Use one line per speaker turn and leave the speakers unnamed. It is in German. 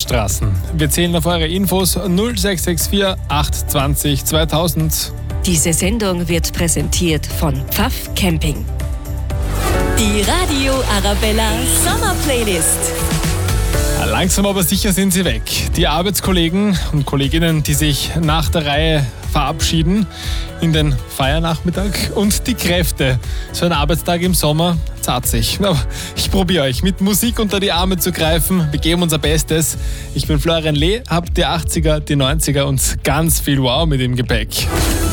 Straßen. Wir zählen auf eure Infos 0664 820 2000.
Diese Sendung wird präsentiert von Pfaff Camping. Die Radio Arabella Sommerplaylist.
Langsam aber sicher sind sie weg. Die Arbeitskollegen und Kolleginnen, die sich nach der Reihe verabschieden in den Feiernachmittag, und die Kräfte. So ein Arbeitstag im Sommer zahlt sich. Aber ich probiere euch mit Musik unter die Arme zu greifen. Wir geben unser Bestes. Ich bin Florian Lee, hab die 80er, die 90er und ganz viel Wow mit im Gepäck.